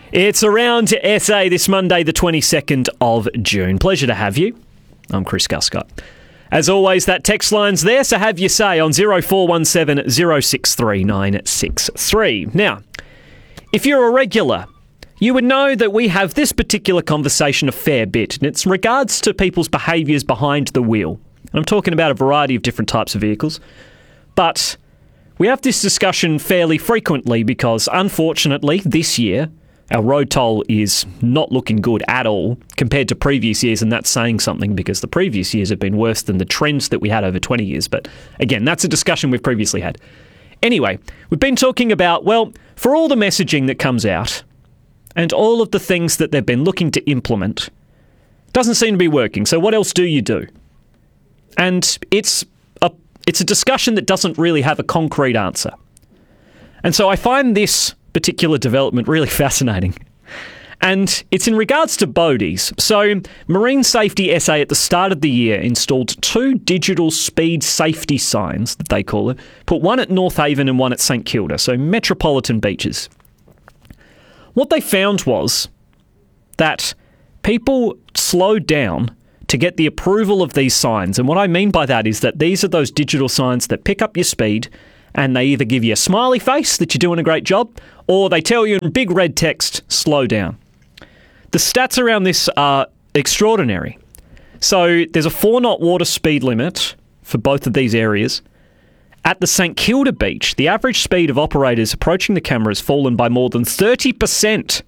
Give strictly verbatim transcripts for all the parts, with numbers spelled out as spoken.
It's Around S A this Monday, the twenty-second of June. Pleasure to have you. I'm Chris Guscott. As always, that text line's there, so have your say on zero four one seven zero six three nine six three. Now, if you're a regular, you would know that we have this particular conversation a fair bit, and it's in regards to people's behaviours behind the wheel. And I'm talking about a variety of different types of vehicles. But we have this discussion fairly frequently because, unfortunately, this year, our road toll is not looking good at all compared to previous years, and that's saying something because the previous years have been worse than the trends that we had over twenty years. But again, that's a discussion we've previously had. Anyway, we've been talking about, well, for all the messaging that comes out and all of the things that they've been looking to implement, doesn't seem to be working. So what else do you do? And it's a, it's a discussion that doesn't really have a concrete answer. And so I find this particular development really fascinating. And it's in regards to boaties. So Marine Safety S A at the start of the year installed two digital speed safety signs, that they call it, put one at North Haven and one at St Kilda, so metropolitan beaches. What they found was that people slowed down to get the approval of these signs. And what I mean by that is that these are those digital signs that pick up your speed, and they either give you a smiley face that you're doing a great job, or they tell you in big red text, slow down. The stats around this are extraordinary. So there's a four knot water speed limit for both of these areas. At the St Kilda beach, the average speed of operators approaching the camera has fallen by more than thirty percent.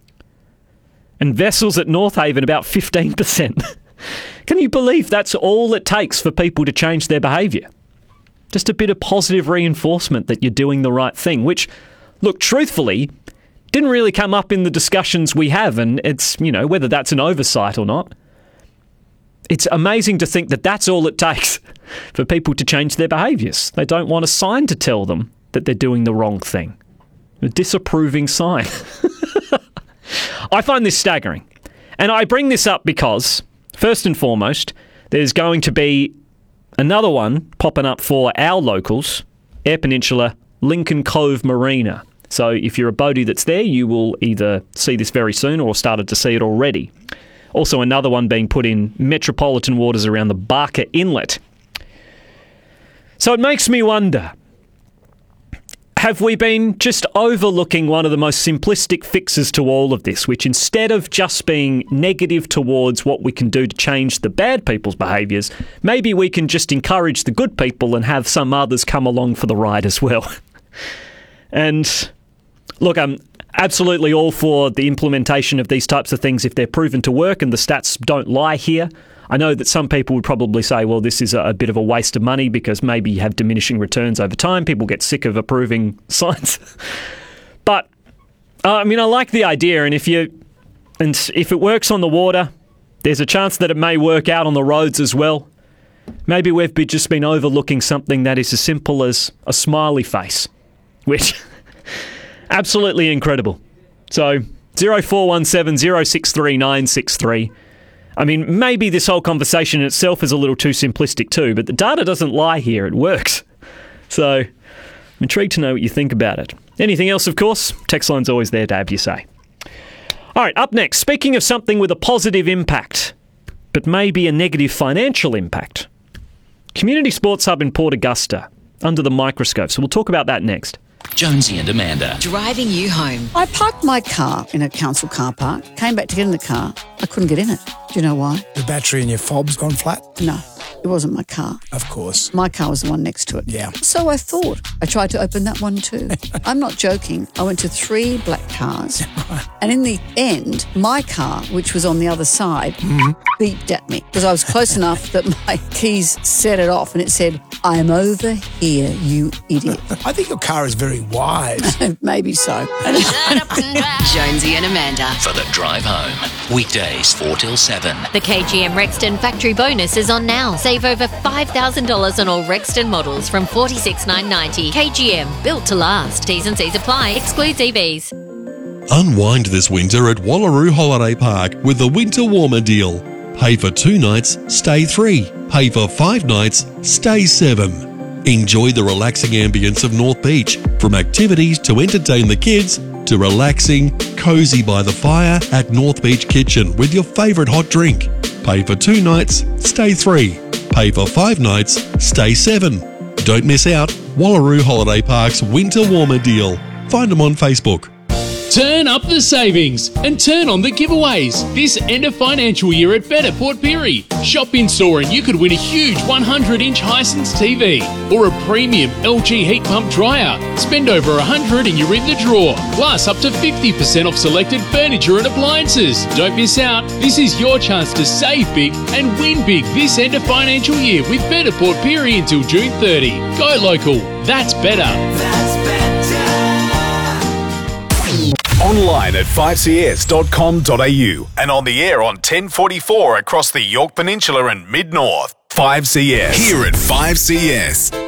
And vessels at North Haven about fifteen percent. Can you believe that's all it takes for people to change their behaviour? Just a bit of positive reinforcement that you're doing the right thing, which, look, truthfully, didn't really come up in the discussions we have, and it's, you know, whether that's an oversight or not. It's amazing to think that that's all it takes for people to change their behaviours. They don't want a sign to tell them that they're doing the wrong thing. A disapproving sign. I find this staggering. And I bring this up because, first and foremost, there's going to be another one popping up for our locals, Eyre Peninsula, Lincoln Cove Marina. So if you're a boatie that's there, you will either see this very soon or started to see it already. Also another one being put in metropolitan waters around the Barker Inlet. So it makes me wonder, have we been just overlooking one of the most simplistic fixes to all of this, which instead of just being negative towards what we can do to change the bad people's behaviours, maybe we can just encourage the good people and have some others come along for the ride as well. And look, I'm absolutely all for the implementation of these types of things if they're proven to work and the stats don't lie here. I know that some people would probably say, well, this is a, a bit of a waste of money because maybe you have diminishing returns over time. People get sick of approving signs. But, uh, I mean, I like the idea, and if you, and if it works on the water, there's a chance that it may work out on the roads as well. Maybe we've be, just been overlooking something that is as simple as a smiley face, which absolutely incredible. So, zero four one seven zero six three nine six three. I mean, maybe this whole conversation in itself is a little too simplistic too, but the data doesn't lie here. It works. So, I'm intrigued to know what you think about it. Anything else, of course, text line's always there to have you say. All right, up next, speaking of something with a positive impact, but maybe a negative financial impact. Community Sports Hub in Port Augusta, under the microscope. So we'll talk about that next. Jonesy and Amanda. Driving you home. I parked my car in a council car park, came back to get in the car. I couldn't get in it. Do you know why? The battery in your fob's gone flat? No, it wasn't my car. Of course. My car was the one next to it. Yeah. So I thought. I tried to open that one too. I'm not joking. I went to three black cars. And in the end, my car, which was on the other side, mm-hmm. beeped at me because I was close enough that my keys set it off and it said, I'm over here, you idiot. I think your car is very wise. Maybe so. Jonesy and Amanda. For the drive home. Weekdays four till seven. The K G M Rexton factory bonus is on now. Save over five thousand dollars on all Rexton models from forty-six thousand nine hundred ninety dollars. K G M, built to last. T's and C's apply. Excludes E Vs. Unwind this winter at Wallaroo Holiday Park with the Winter Warmer deal. Pay for two nights, stay three. Pay for five nights, stay seven. Enjoy the relaxing ambience of North Beach, from activities to entertain the kids to relaxing, cozy by the fire at North Beach Kitchen with your favourite hot drink. Pay for two nights, stay three. Pay for five nights, stay seven. Don't miss out. Wallaroo Holiday Park's Winter Warmer deal. Find them on Facebook. Turn up the savings and turn on the giveaways this end of financial year at Better Port Pirie. Shop in store and you could win a huge one hundred inch Hisense T V or a premium L G heat pump dryer. Spend over one hundred and you're in the draw. Plus up to fifty percent off selected furniture and appliances. Don't miss out. This is your chance to save big and win big this end of financial year with Better Port Pirie until June thirtieth. Go local. That's better. That's better. Online at five c s dot com dot a u and on the air on ten forty-four across the Yorke Peninsula and Mid-North. five C S. Here at five C S.